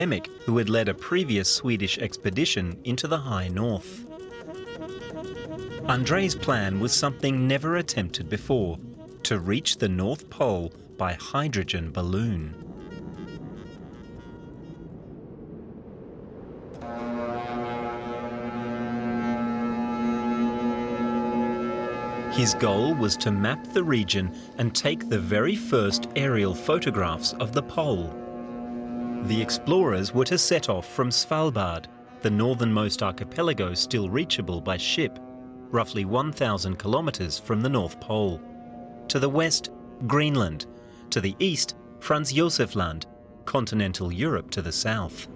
academic who had led a previous Swedish expedition into the high north. André's plan was something never attempted before: to reach the North Pole by hydrogen balloon. His goal was to map the region and take the very first aerial photographs of the pole. The explorers were to set off from Svalbard, the northernmost archipelago still reachable by ship, roughly 1,000 kilometers from the North Pole. To the west, Greenland. To the east, Franz Josef Land, continental Europe to the south.